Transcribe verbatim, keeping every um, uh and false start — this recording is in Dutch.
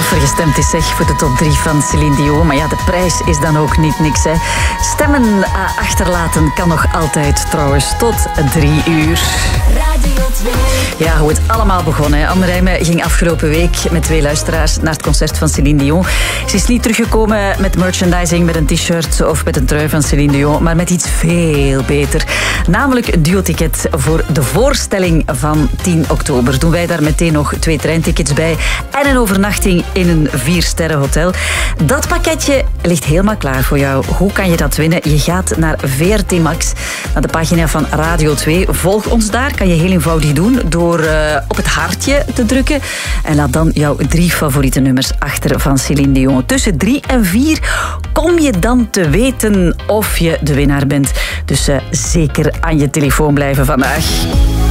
Afgestemd is zeg voor de top drie van Céline Dion. Maar ja, de prijs is dan ook niet niks. Hè. Stemmen uh, achterlaten kan nog altijd trouwens tot drie uur. Radio twee. Ja, hoe het allemaal begon. Hè. Anne Rijmen ging afgelopen week met twee luisteraars naar het concert van Céline Dion. Ze is niet teruggekomen met merchandising, met een t-shirt of met een trui van Céline Dion, maar met iets veel beter. Namelijk een duo-ticket voor de voorstelling van tien oktober. Doen wij daar meteen nog twee treintickets bij en een overnachting in een viersterren hotel. Dat pakketje ligt helemaal klaar voor jou. Hoe kan je dat winnen? Je gaat naar V R T Max, naar de pagina van Radio twee. Volg ons daar, kan je heel eenvoudig doen door uh, op het hartje te drukken. En laat dan jouw drie favoriete nummers achter van Céline Dion. Tussen drie en vier kom je dan te weten of je de winnaar bent. Dus uh, zeker aan je telefoon blijven vandaag.